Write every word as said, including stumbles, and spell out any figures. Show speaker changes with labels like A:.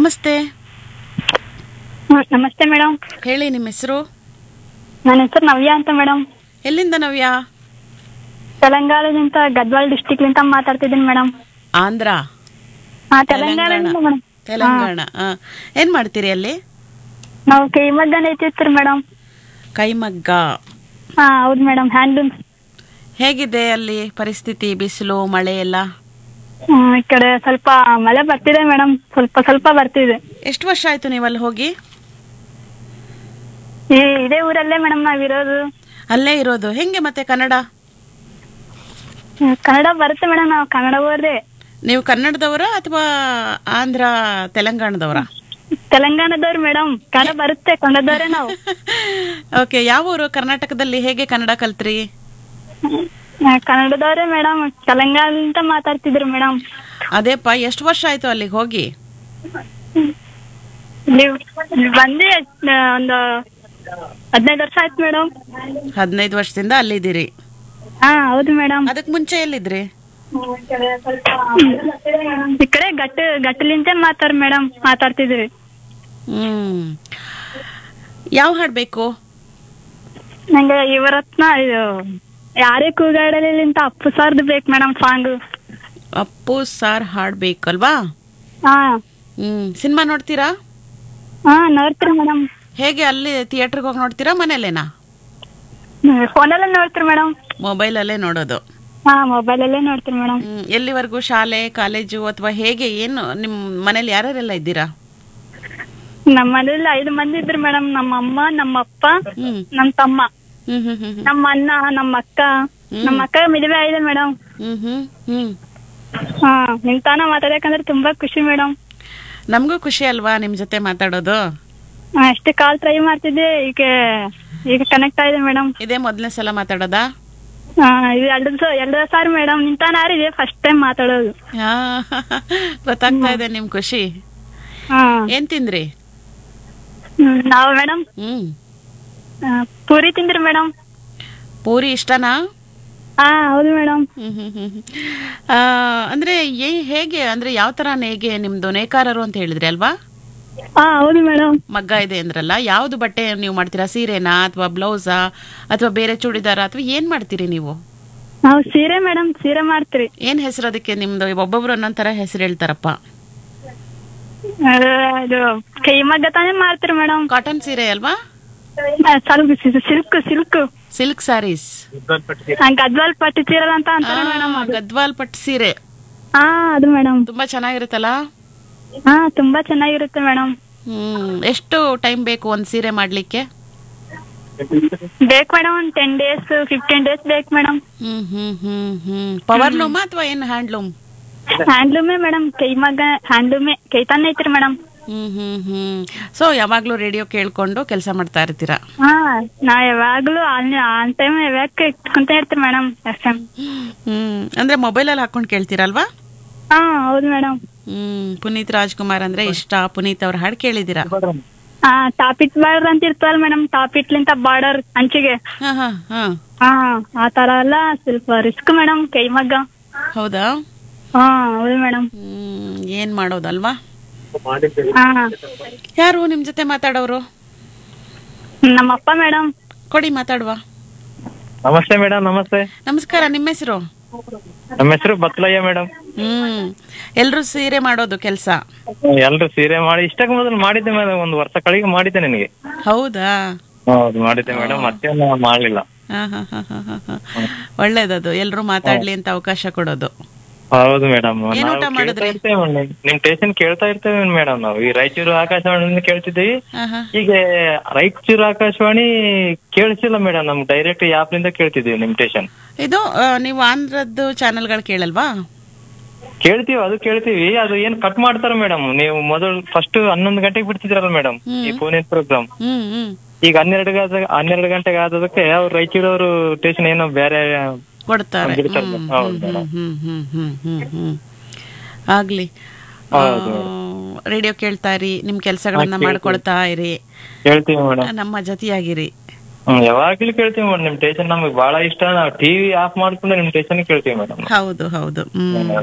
A: ನಮಸ್ತೆ.
B: ನಮಸ್ತೆ ಮೇಡಮ್.
A: ಹೇಳಿ, ನಿಮ್ಮ ಹೆಸರು?
B: ನನ್ನ ಹೆಸರು ನವ್ಯ ಅಂತ ಮೇಡಮ್.
A: ಎಲ್ಲಿಂದ ನವ್ಯ?
B: ತೆಲಂಗಾಣದಿಂದ, ಗದ್ವಾಲ್ ಡಿಸ್ಟಿಕ್ ಲಿಂದ ಮಾತಾಡ್ತಿದ್ದೀನಿ ಮೇಡಮ್.
A: ಆಂಧ್ರ?
B: ಹಾ, ತೆಲಂಗಾಣದಿಂದ ಮೇಡಮ್.
A: ತೆಲಂಗಾಣ. ಏನ್ ಮಾಡ್ತೀರಿ ಅಲ್ಲಿ?
B: ನಾವು ಕೈಮಗ್ಗ ನೇಯ್ತಿರ್ತೀರಿ ಮೇಡಮ್.
A: ಕೈಮಗ್ಗ?
B: ಹಾ ಹೌದು ಮೇಡಮ್, ಹ್ಯಾಂಡ್ಲೂಮ್.
A: ಹೇಗಿದೆ ಅಲ್ಲಿ ಪರಿಸ್ಥಿತಿ, ಬಿಸಿಲು ಮಳೆ ಎಲ್ಲ?
B: ಈ ಕಡೆ ಸ್ವಲ್ಪ ಮಳೆ ಬರ್ತಿದೆ ಮೇಡಮ್, ಸ್ವಲ್ಪ ಸ್ವಲ್ಪ ಬರ್ತಿದೆ.
A: ಎಷ್ಟು ವರ್ಷ ಆಯ್ತು ನೀವು ಅಲ್ಲಿ ಹೋಗಿ?
B: ಈ ಇದೇ ಊರಲ್ಲೇ ಮೇಡಮ್ ನಾವಿರೋದು.
A: ಅಲ್ಲೇ ಇರೋದು? ಹೆಂಗೆ ಮತ್ತೆ ಕನ್ನಡ?
B: ಕನ್ನಡ ಬರುತ್ತೆ ಮೇಡಮ್, ನಾವು ಕನ್ನಡ ಓದ್ರಿ.
A: ನೀವು ಕನ್ನಡದವರ ಅಥವಾ ಆಂಧ್ರ ತೆಲಂಗಾಣದವರ?
B: ತೆಲಂಗಾಣದವ್ರು ಮೇಡಮ್, ಕನ್ನಡ ಬರುತ್ತೆ, ಕನ್ನಡದವ್ರೆ ನಾವು.
A: ಓಕೆ. ಯಾವ ಊರು ಕರ್ನಾಟಕದಲ್ಲಿ? ಹೇಗೆ ಕನ್ನಡ ಕಲ್ತ್ರಿ?
B: ಕನ್ನಡದವ್ರೆ ಮೇಡಮ್, ತೆಲಂಗಾಣದಿಂದ ಮಾತಾಡ್ತಿದ್ರು ಮೇಡಮ್.
A: ಅದೇಪ್ಪ, ಎಷ್ಟು ವರ್ಷ ಆಯ್ತು ಅಲ್ಲಿಗೆ ಹೋಗಿ?
B: ನೀವು ಬಂದು ಒಂದು ಹದಿನೈದು ವರ್ಷ ಆಯ್ತು ಮೇಡಮ್.
A: ಹದಿನೈದು ವರ್ಷದಿಂದ ಅಲ್ಲಿದ್ದೀರಿ?
B: ಹಾ ಹೌದು ಮೇಡಮ್.
A: ಅದಕ್ ಮುಂಚೆ ಎಲ್ಲಿದ್ರಿ?
B: ಈ ಕಡೆ ಗಟ್ಟ ಗಟ್ಟಲಿಂತ ಮಾತಾಡ್ ಮೇಡಮ್ ಮಾತಾಡ್ತಿದ್ರಿ.
A: ಹ್ಮ್. ಯಾವ ಹಾಡ್ಬೇಕು?
B: ನಂಗೆ ಇವರತ್ನ ಇದು ಯಾರೇ ಕೂಗಾಡಲಿಂತ ಅಪ್ಪು ಸಾರ್ದು ಬೇಕು ಮೇಡಮ್ ಸಾಂಗ್.
A: ಅಪ್ಪು ಸಾರ್ ಹಾಡ್ಬೇಕಲ್ವಾ?
B: ಹಾ.
A: ಹ್ಮ್. ಸಿನಿಮಾ ನೋಡ್ತೀರಾ?
B: ಹಾ ನೋಡ್ತೀರಿ ಮೇಡಮ್.
A: ಹೇಗೆ, ಅಲ್ಲಿ ಥಿಯೇಟರ್ಗೆ ಹೋಗಿ ನೋಡ್ತೀರಾ, ಮನೇಲೇನಾ?
B: ಫೋನಲ್ಲೇ ನೋಡ್ತೀರಿ ಮೇಡಮ್.
A: ಮೊಬೈಲ್ ಅಲ್ಲೇ ನೋಡೋದು?
B: ಹಾ ಮೊಬೈಲ್ ಅಲ್ಲೇ ನೋಡ್ತೀರಿ ಮೇಡಮ್.
A: ಎಲ್ಲಿವರೆಗೂ ಶಾಲೆ ಕಾಲೇಜು ಅಥವಾ ಹೇಗೆ, ಏನು ನಿಮ್ ಮನೇಲಿ ಯಾರ್ಯಾರೆಲ್ಲ ಇದ್ದೀರಾ?
B: ನಮ್ಮ ಮನೇಲಿ ಐದು ಮಂದಿ ಇದ್ರು ಮೇಡಮ್. ನಮ್ಮ ಅಮ್ಮ, ನಮ್ಮ ಅಪ್ಪ,
A: ಹ್ಮ್
B: ನಮ್ ತಮ್ಮ,
A: ಹ್ಮ್ ಹ್ಮ್ ಹ್ಮ್
B: ನಮ್ಮ ಅಣ್ಣ, ನಮ್ಮ ಅಕ್ಕ. ನಮ್ಮ ಅಕ್ಕ ಮದುವೆ ಆಗಿದೆ ಮೇಡಮ್.
A: ಹ್ಮ್ ಹ್ಮ್ ಹ್ಮ್
B: ಹಾ, ನಿಮ್ ತಾನ ಮಾತಾಡಕಂದ್ರೆ ತುಂಬಾ ಖುಷಿ ಮೇಡಮ್.
A: ನಮಗೂ ಖುಷಿ ಅಲ್ವಾ ನಿಮ್ ಜೊತೆ ಮಾತಾಡೋದು?
B: ಅಷ್ಟೇ ಕಾಲ್ ಟ್ರೈ ಮಾಡ್ತಿದ್ದೆ, ಈಗ ಈಗ ಕನೆಕ್ಟ್ ಆಗಿದೆ ಮೇಡಮ್.
A: ಇದೇ ಮೊದಲನೇ ಸಲ ಮಾತಾಡೋದಾ?
B: ಹಾ, ಇದು ಎರಡು ಎರಡು ಸಾರಿ ಮೇಡಮ್. ನಿಮ್ ತಾನ ಆರಿದೆ ಫಸ್ಟ್ ಟೈಮ್ ಮಾತಾಡೋದು.
A: ಹಾ, ಗೊತ್ತಾಗ್ತಾ ಇದೆ ನಿಮ್ ಖುಷಿ.
B: ಹಾ.
A: ಏನ್ ತಿಂದ್ರಿ?
B: ನಾವು ಮೇಡಮ್
A: ಹ್ಮ್
B: ಪೂರಿ ತಿಂದ್ರಿ ಮೇಡಮ್.
A: ಪೂರಿ ಇಷ್ಟನಾ?
B: ಹಾ ಹೌದು ಮೇಡಮ್.
A: ಹ್ಮ್ ಹ್ಮ್ ಹ್ಮ್ ಆ, ಅಂದ್ರೆ ಏ- ಹೇಗೆ ಅಂದ್ರೆ ಯಾವ ತರ ನೇಯ್ಗೆ ನಿಮ್ದು? ನೇಕಾರರು ಅಂತ ಹೇಳಿದ್ರಿ ಅಲ್ವಾ?
B: ಹಾ ಹೌದು ಮೇಡಮ್.
A: ಮಗ್ಗ ಇದೆ ಅಂದ್ರಲ್ಲ, ಯಾವ್ದು ಬಟ್ಟೆ ನೀವು ಮಾಡ್ತೀರಾ? ಸೀರೆನಾ ಅಥವಾ ಬ್ಲೌಸಾ ಅಥವಾ ಬೇರೆ ಚೂಡಿದಾರ ಅಥವಾ ಏನ್ ಮಾಡ್ತೀರಿ ನೀವು?
B: ನಾವು ಸೀರೆ ಮೇಡಮ್, ಸೀರೆ ಮಾಡ್ತೀರಿ.
A: ಏನ್ ಹೆಸರು ಅದಕ್ಕೆ ನಿಮ್ದು? ಒಬ್ಬೊಬ್ರು ಒಂದೊಂದ್ ಹೆಸರು ಹೇಳ್ತಾರಪ್ಪ.
B: ಇದು ಕೈಮಗ್ಗ ತಾನೇ ಮಾಡ್ತೀರಿ ಮೇಡಮ್.
A: ಕಾಟನ್ ಸೀರೆ ಅಲ್ವಾ?
B: ಸ್ವಲ್ಪ silk silk
A: silk saris?
B: Gadwal ಪಟ್ಟಿ ಸೀರೆ ಅಂತ ಅಂತಾರೆ ಮೇಡಮ್.
A: ಗದ್ವಾಲ್ ಪಟ್ಟು ಸೀರೆ?
B: ಹಾ ಅದು ಮೇಡಮ್.
A: ತುಂಬಾ ಚೆನ್ನಾಗಿರುತ್ತಲ್ಲ?
B: ಹಾ ತುಂಬಾ ಚೆನ್ನಾಗಿರುತ್ತೆ ಮೇಡಮ್.
A: ಹ್ಮ್. ಎಷ್ಟು ಟೈಮ್ ಬೇಕು ಒಂದ್ ಸೀರೆ ಮಾಡ್ಲಿಕ್ಕೆ?
B: ಬೇಕು ಮೇಡಮ್, ಒಂದ್ ಟೆನ್ ಡೇಸ್ ಫಿಫ್ಟೀನ್ ಡೇಸ್ ಬೇಕು ಮೇಡಮ್.
A: ಹ್ಮ್ ಹ್ಮ್ ಹ್ಮ್ ಹ್ಮ್ ಪವರ್ ಲೂಮಾ ಅಥವಾ ಏನ್ ಹ್ಯಾಂಡ್ಲೂಮ್?
B: ಹ್ಯಾಂಡ್ಲೂಮೇ ಮೇಡಮ್, ಕೈಮಗ್ಗ ಹ್ಯಾಂಡ್ಲೂಮೇ, ಕೈತಾನೆ ಐತ್ರಿ ಮೇಡಮ್.
A: ಹ್ಮ್ ಹ್ಮ್ ಹ್ಮ್ ಸೊ ಯಾವಾಗ್ಲೂ ರೇಡಿಯೋ ಕೇಳ್ಕೊಂಡು ಕೆಲಸ ಮಾಡ್ತಾ ಇರ್ತೀರಾ?
B: ಹಾ, ನಾ ಯಾವಾಗ್ಲೂ ಆನ್ ಟೈಮ್ ಯಾವಾಗ ಇಟ್ಕೊಂತ ಇರ್ತೀರಿ ಮೇಡಮ್.
A: ಹ್ಮ್. ಅಂದ್ರೆ ಮೊಬೈಲ್ ಅಲ್ಲಿ ಹಾಕೊಂಡ್ ಕೇಳ್ತೀರಲ್ವಾ?
B: ಹಾ ಹೌದು ಮೇಡಮ್.
A: ಹ್ಮ್. ಪುನೀತ್ ರಾಜ್ಕುಮಾರ್ ಅಂದ್ರೆ ಇಷ್ಟ. ಪುನೀತ್ ಅವ್ರ ಹಾಡು ಕೇಳಿದಿರಾ?
B: ಹಾ, ಟಾಪಿಟ್ ಬಾರ್ಡರ್ ಅಂತ ಇರ್ತವಲ್ಲ ಮೇಡಮ್, ಟಾಪಿಟ್ಲಿಂತ ಬಾರ್ಡರ್ ಅಂಚಿಗೆ.
A: ಹಾ ಹಾ ಹಾ
B: ಹಾ, ಆ ತರ ಎಲ್ಲ ಸ್ವಲ್ಪ ರಿಸ್ಕ್ ಮೇಡಮ್ ಕೈಮಗ್ಗ.
A: ಹೌದಾ?
B: ಹಾ ಹೌದು ಮೇಡಮ್.
A: ಹ್ಮ್. ಏನ್ ಮಾಡೋದಲ್ವಾ?
B: ಹಾ.
A: ಯಾರು ನಿಮ್ ಜೊತೆ ಮಾತಾಡೋರು?
B: ನಮ್ಮಪ್ಪ ಮೇಡಮ್.
A: ಕೊಡಿ ಮಾತಾಡುವ.
C: ನಮಸ್ತೆ ಮೇಡಮ್. ನಮಸ್ತೆ.
A: ನಮಸ್ಕಾರ. ನಿಮ್ಮ ಹೆಸರು?
C: ನಮ್ಮ ಹೆಸರು ಬತ್ಲಯ್ಯ ಮೇಡಮ್.
A: ಹ್ಮ್. ಎಲ್ರು ಸೀರೆ ಮಾಡೋದು ಕೆಲ್ಸ?
C: ಎಲ್ರು ಸೀರೆ ಮಾಡಿ ಇಷ್ಟಕ್ಕೆ ಮೊದಲು ಮಾಡಿದ್ದೆ ಮೇಡಮ್, ಒಂದು ವರ್ಷ ಕಳಿಗೆ ಮಾಡಿದ್ದೆ ನಿನಗೆ.
A: ಹೌದಾ?
C: ಹೌದು ಮಾಡಿದ್ದೆ ಮೇಡಮ್, ಮತ್ತೆ ಮಾಡ್ಲಿಲ್ಲ.
A: ಹಾ ಹಾ ಹಾ ಹಾ ಹಾ ಒಳ್ಳೇದದು, ಎಲ್ರು ಮಾತಾಡ್ಲಿ ಅಂತ ಅವಕಾಶ ಕೊಡೋದು.
C: ಹೌದು ಮೇಡಮ್.
A: ಏನ್ ಊಟ ಮಾಡಿದ್ರಿ?
C: ನಿಮ್ ಸ್ಟೇಷನ್ ಕೇಳ್ತಾ ಇರ್ತೇವೆ ಮೇಡಮ್. ನಾವು ಈ ರಾಯಚೂರು ಆಕಾಶವಾಣಿ ಕೇಳ್ತಿದ್ದೀವಿ.
A: ಹಾ ಹಾ
C: ಈಗ ರಾಯಚೂರು ಆಕಾಶವಾಣಿ ಕೇಳಿಸಿಲ್ಲ ಮೇಡಮ್, ನಮ್ ಡೈರೆಕ್ಟ್ ಆಪ್ ನಿಂದ ಕೇಳ್ತಿದೀವಿ ನಿಮ್ ಸ್ಟೇಷನ್.
A: ಇದು ಆ, ನೀವು ಆಂಧ್ರದ್ದು ಚಾನೆಲ್ಗಳು ಕೇಳಲ್ವಾ?
C: ಕೇಳ್ತೀವಿ, ಅದು ಕೇಳ್ತೀವಿ. ಅದು ಏನ್ ಕಟ್ ಮಾಡ್ತಾರ ಮೇಡಮ್. ನೀವು ಮೊದಲು ಫಸ್ಟ್ ಹನ್ನೊಂದು ಗಂಟೆಗೆ ಬಿಡ್ತಿದ್ರಲ್ಲ ಮೇಡಮ್ ಈ ಫೋನ್ ಪ್ರೋಗ್ರಾಮ್.
A: ಹ್ಮ್ ಹ್ಮ್
C: ಈಗ ಹನ್ನೆರಡು ಹನ್ನೆರಡು ಗಂಟೆಗೆ ಆದದಕ್ಕೆ ಅವ್ರು ರಾಯಚೂರವರು ಸ್ಟೇಷನ್ ಏನೋ ಬೇರೆ
A: ಕೊಡ್ತಾರೆ.
C: ಬಿಡ್ತಾರೆ.
A: ಹ್ಮ್
C: ಹೌದು
A: ಹ್ಮ್
C: ಮೇಡಮ್.
A: ಹ್ಮ್ ಹ್ಮ್ ಹ್ಮ್ ಹ್ಮ್ ಹ್ಮ್ ಆಗ್ಲಿ.
C: ಹೌದು.
A: ರೇಡಿಯೋ ಕೇಳ್ತಾ ಇರಿ, ನಿಮ್ ಕೆಲ್ಸಗಳನ್ನ
C: ಹಾ, ಕೇಳ್ತೀವಿ.
A: ಮಾಡ್ಕೊಳ್ತಾ ಇರಿ,
C: ಕೇಳ್ತೀವಿ ಮೇಡಮ್.
A: ನಮ್ಮ ಜೊತೆಯಾಗಿರಿ.
C: ಹ್ಮ್ ಯಾವಾಗ್ಲೂ ಕೇಳ್ತೀವಿ ಮೇಡಮ್. ನಿಮ್ ಸ್ಟೇಷನ್ ನಮ್ಗೆ ಬಹಳ ಇಷ್ಟ. ನಾವು ಟಿವಿ ಆಫ್ ಮಾಡ್ಕೊಂಡು ನಿಮ್ ಸ್ಟೇಷನ್ ಕೇಳ್ತೀವಿ ಮೇಡಮ್.
A: ಹೌದು ಹೌದು. ಹ್ಮ್